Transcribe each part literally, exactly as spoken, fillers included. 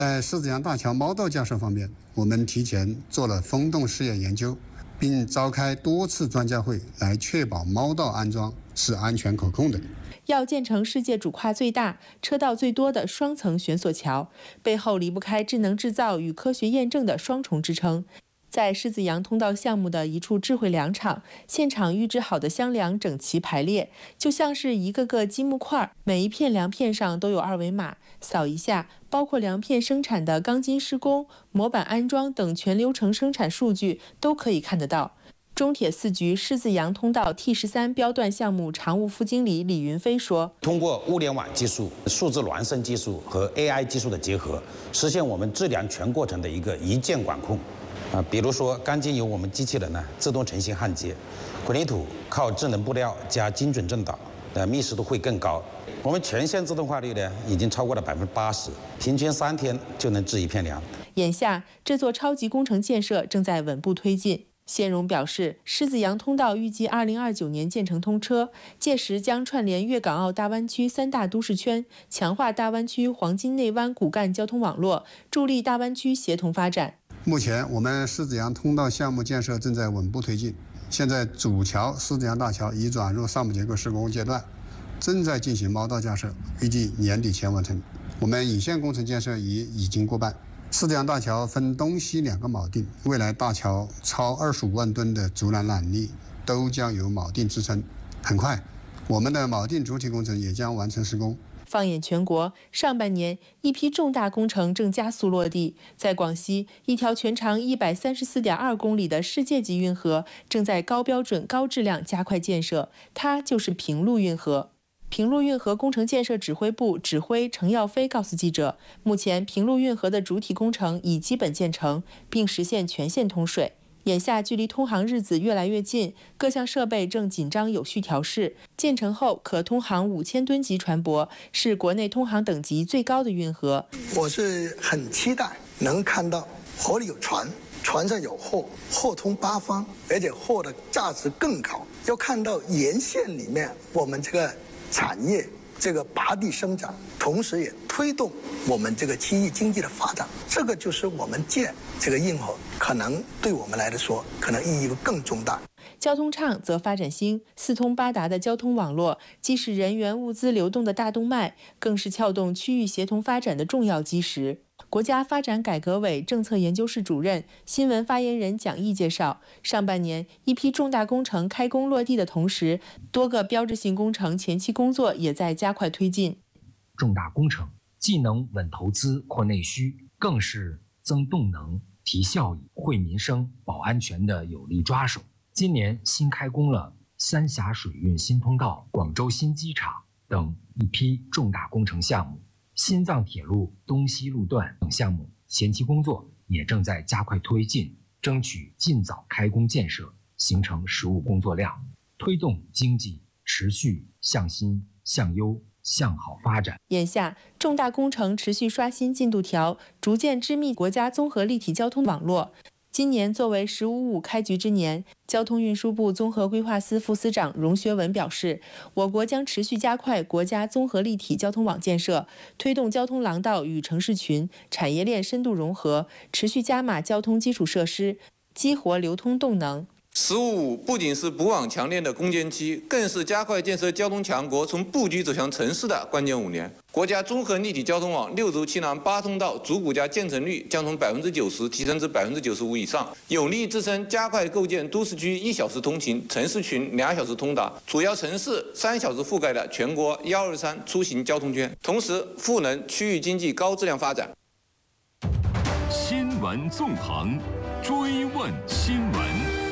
在狮子洋大桥猫道架设方面，我们提前做了风洞试验研究，并召开多次专家会来确保猫道安装是安全可控的。 要建成世界主跨最大、车道最多的双层悬索桥，背后离不开智能制造与科学验证的双重支撑。在狮子洋通道项目的一处智慧粮场，现场预制好的箱粮整齐排列，就像是一个个积木块，每一片粮片上都有二维码，扫一下，包括粮片生产的钢筋施工、模板安装等全流程生产数据都可以看得到。中铁四局狮子洋通道 T 十三标段项目常务副经理李云飞说：“ 通过物联网技术、数字孪生技术和 A I 技术的结合，实现我们质量全过程的一个一键管控。啊，比如说钢筋由我们机器人呢自动成型焊接，混凝土靠智能布料加精准正导，呃，密实度会更高。我们全线自动化率呢已经超过了百分之八十，平均三天就能制一片粮。” 眼下，这座超级工程建设正在稳步推进。谢荣表示，狮子洋通道预计二零二九年建成通车，届时将串联粤港澳大湾区三大都市圈，强化大湾区黄金内湾骨干交通网络，助力大湾区协同发展。 目前，我们狮子洋通道项目建设正在稳步推进。现在，主桥狮子洋大桥已转入上部结构施工阶段，正在进行猫道架设，预计年底前完成。我们引线工程建设已已经过半。狮子洋大桥分东西两个锚定，未来大桥超二十五万吨的竹篮缆力都将由锚定支撑。很快，我们的锚定主体工程也将完成施工。 放眼全国，上半年一批重大工程正加速落地。在广西，一条全长一百三十四点二公里的世界级运河正在高标准、高质量加快建设，它就是平陆运河。平陆运河工程建设指挥部指挥程耀飞告诉记者，目前平陆运河的主体工程已基本建成，并实现全线通水。眼下距离通航日子越来越近，各项设备正紧张有序调试。建成后可通航五千吨级船舶，是国内通航等级最高的运河。 我是很期待能看到河里有船，船上有货，货通八方，而且货的价值更高。要看到沿线里面我们这个产业这个拔地生长，同时也推动我们这个区域经济的发展，这个就是我们建这个运河可能对我们来说可能意义更重大。 交通畅则发展兴，四通八达的交通网络既是人员物资流动的大动脉，更是撬动区域协同发展的重要基石。国家发展改革委政策研究室主任、新闻发言人蒋毅介绍，上半年一批重大工程开工落地的同时，多个标志性工程前期工作也在加快推进。 重大工程既能稳投资、扩内需，更是增动能、提效益、惠民生、保安全的有力抓手。今年新开工了三峡水运新通道、广州新机场等一批重大工程项目。新藏铁路东西路段等项目前期工作也正在加快推进，争取尽早开工建设，形成实务工作量，推动经济持续向新、向优、向好发展。 眼下，重大工程持续刷新进度条，逐渐织密国家综合立体交通网络。今年作为“十五五”开局之年，交通运输部综合规划司副司长荣学文表示，我国将持续加快国家综合立体交通网建设，推动交通廊道与城市群、产业链深度融合，持续加码交通基础设施，激活流通动能。 十五五不仅是补网强链的攻坚期，更是加快建设交通强国从布局走向城市的关键五年。国家综合立体交通网六轴七廊八通道主骨架建成率将从百分之九十提升至百分之九十五以上，有力支撑加快构建都市区一小时通勤、城市群两小时通达、主要城市三小时覆盖的全国“幺二三”出行交通圈，同时赋能区域经济高质量发展。 新闻纵横，追问新闻。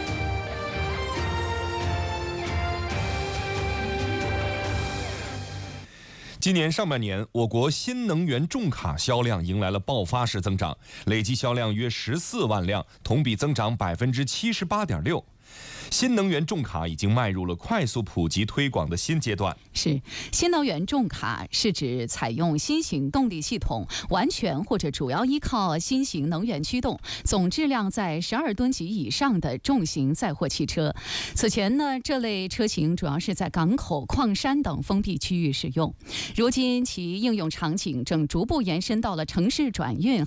今年上半年，我国新能源重卡销量迎来了爆发式增长，累计销量约十四万辆，同比增长百分之七十八点六。新能源重卡已经迈入了快速普及推广的新阶段。 是，新能源重卡是指采用新型动力系统，完全或者主要依靠新型能源驱动，总质量在十二吨级以上的重型载货汽车。此前呢，这类车型主要是在港口、矿山等封闭区域使用，如今其应用场景正逐步延伸到了城市转运。